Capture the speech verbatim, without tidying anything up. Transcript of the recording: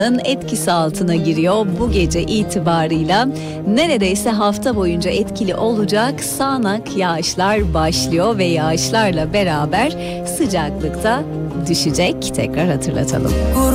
etkisi altına giriyor. Bu gece itibarıyla neredeyse hafta boyunca etkili olacak sağanak yağışlar başlıyor ve yağışlarla beraber sıcaklık da düşecek. Tekrar hatırlatalım.